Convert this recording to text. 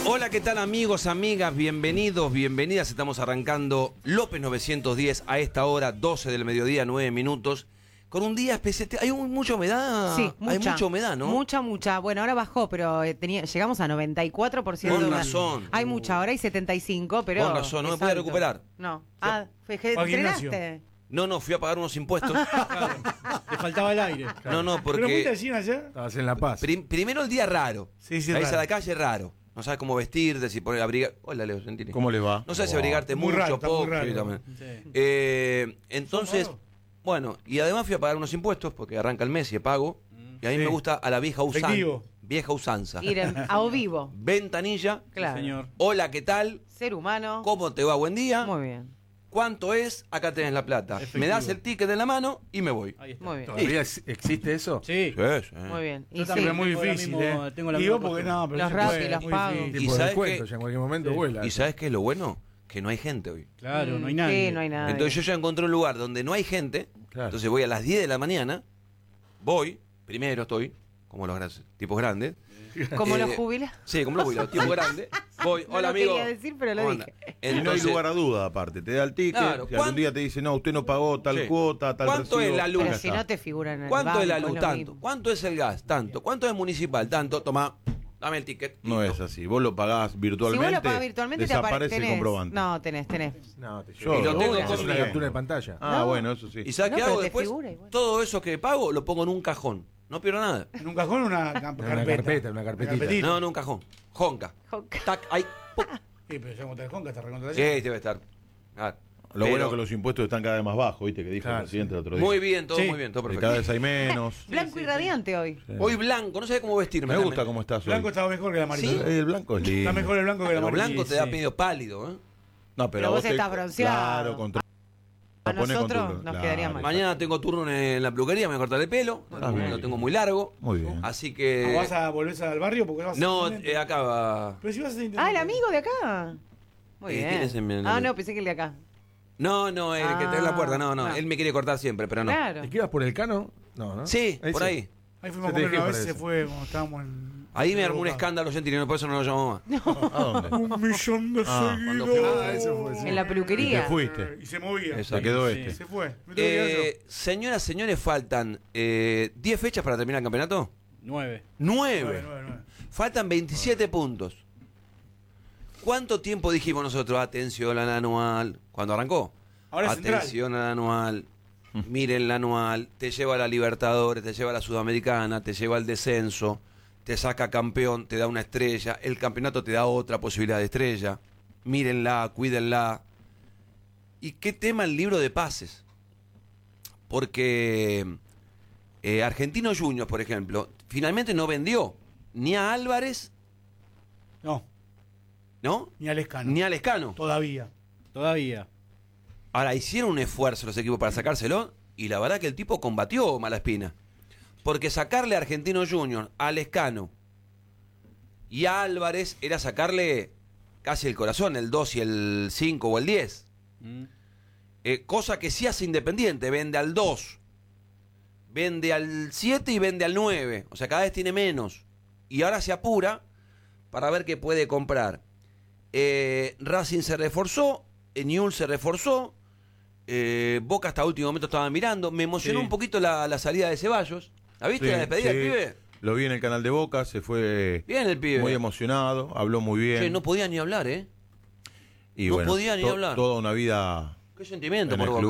Hola, ¿qué tal amigos, amigas? Bienvenidos, bienvenidas. Estamos arrancando López 910 a esta hora, 12 del mediodía, 9 minutos. Con un día especial. ¿Hay mucha humedad? Sí, mucha. Hay mucha humedad, ¿no? Mucha. Bueno, ahora bajó, pero llegamos a 94% de Con humedad. razón. Hay mucha, ahora hay 75, pero... Con razón, no me pude recuperar. No. ¿Entrenaste? No, fui a pagar unos impuestos. Claro, le faltaba el aire. No, ¿Pero porque... fuiste al cine ayer? Estabas en La Paz. Primero el día raro. Sí, Salís raro. a la calle raro. No sabes cómo vestirte, si poner abrigar. Hola, Leo Gentili. ¿Cómo le va? No sabes si abrigarte Muy mucho, raro, está muy poco. raro. Sí, también. Sí. Entonces, ¿Sos raro? bueno, y además fui a pagar unos impuestos porque arranca el mes y pago. Y a mí Sí. me gusta a la vieja usanza. Efectivo. Vieja usanza. Ir a o vivo. Ventanilla. Claro. Señor. Hola, ¿qué tal? Ser humano. ¿Cómo te va? Buen día. Muy bien. ¿Cuánto es? Acá tenés la plata. Efectivo. Me das el ticket en la mano y me voy. Ahí está. Muy bien. ¿Todavía existe eso? Sí. Sí. Muy bien. Yo Y también, sí, es muy tengo la difícil, misma- tengo la Digo misma porque postura. no, pero Los se rap puede, y los muy pagos. difícil. ¿Y Tipo de sabes descuento, qué? ya en cualquier momento Sí. vuela. ¿Y sabes qué es lo bueno? Que no hay gente hoy. Claro, no hay nadie. Sí, no hay nada. Entonces yo ya encontré un lugar donde no hay gente. Claro. Entonces voy a las 10 de la mañana. Primero estoy, como los tipos grandes. Como Eh, los jubilados. Sí, como los jubilados, tipos grandes. Voy, No hola lo amigo. quería decir, pero lo ¿Cómo anda? dije. Y no hay Entonces, lugar a duda, aparte. Te da el ticket, Claro, si algún ¿cuán- día te dice, no, usted no pagó tal Sí. cuota, tal ¿Cuánto recibo, es la luz? Pero ya si está. no te figura en el ¿cuánto es la banco, luz? lo Tanto. mismo. ¿Cuánto es el gas? Tanto. ¿Cuánto es municipal? Tanto. Toma, dame el ticket. No Listo. es así. Vos lo pagás Si virtualmente, vos lo pagas virtualmente, te desaparece aparece el comprobante. No, tenés. No, te Yo Y lo tengo es conmigo. una captura de pantalla. Ah, No. bueno, eso sí. ¿Y sabes No, qué pero hago te después? figura igual. Todo eso que pago lo pongo en un cajón. No pierdo nada. En un cajón una carpeta. Una carpetita. No, en un cajón. Jonca. Jonca. Tac, ahí. ¡pum! Sí, pero ya como te Jonca, está recontra Sí, debe estar. Ah, Lo pero- bueno es que los impuestos están cada vez más bajos, ¿viste? Que dijo el Claro, presidente el otro día. Muy bien, todo Sí. muy bien, todo Que perfecto. cada vez hay menos. Blanco y radiante hoy. Sí. Hoy blanco, no sé cómo vestirme. Me gusta también. cómo estás hoy. Blanco estaba mejor que el amarillo. Sí. El blanco es lindo. Está mejor el blanco que el Pero amarillo. blanco te da Sí. medio pálido, ¿eh? No, Pero vos estás bronceado. Claro, con A pone con nosotros tu- nos quedaría mal. Mañana tengo turno en la peluquería, me voy a cortar el pelo. Ah, bien. Lo tengo muy largo. Muy bien. Así ¿O que. ¿Vas a volver al barrio? Porque vas a No, ser intendente? acá va. Pero si vas a ser Ah, intendente. el amigo de acá. Muy ¿Quién bien. es el- Ah, no, pensé que el de acá. No, el que está en la puerta, no. No. Él me quiere cortar siempre, pero no. Claro. ¿Te quedas por el cano? No. Sí, por ahí. Ahí fuimos a Se te comer dije una vez, por se eso. fue cuando estábamos en... Ahí me armó un Boca. escándalo gentilino, por eso no lo llamo más. ¿A dónde? 1 millón de cuando seguidores. fui- Ah, eso fue, sí. En la Y te peluquería. fuiste. Y se movía. Eso. Se quedó Sí. este. Se fue. Me tuve que quedar yo. Señoras, señores, faltan 10 fechas para terminar el campeonato. 9. 9. 9. Faltan 27 puntos. ¿Cuánto tiempo dijimos nosotros? Atención al anual. ¿Cuándo arrancó? Ahora es Atención al anual. Miren el anual. Te lleva a la Libertadores, te lleva a la Sudamericana, te lleva al descenso, te saca campeón, te da una estrella. El campeonato te da otra posibilidad de estrella. Mírenla, cuídenla. ¿Y qué tema el libro de pases? Porque Argentino Juniors, por ejemplo, finalmente no vendió ni a Álvarez, No, ¿no? ni al escano. Ni a Lescano. Todavía. Todavía. Ahora, hicieron un esfuerzo los equipos para sacárselo y la verdad que el tipo combatió Malaspina. Porque sacarle a Argentino Junior, a Lescano y a Álvarez era sacarle casi el corazón, el 2 y el 5 o el 10. Mm. Cosa que sí hace Independiente, vende al 2, vende al 7 y vende al 9. O sea, cada vez tiene menos. Y ahora se apura para ver qué puede comprar. Racing se reforzó, Newell's se reforzó, Boca hasta último momento estaba mirando. Me emocionó Sí. un poquito la salida de Ceballos. ¿La viste Sí, la despedida del sí. pibe? Lo vi en el canal de Boca, se fue Bien el pibe. muy emocionado, habló muy bien. Che, no podía ni hablar, ¿eh? y no bueno, podía ni hablar. Toda una vida Qué sentimiento en por el Boca. club.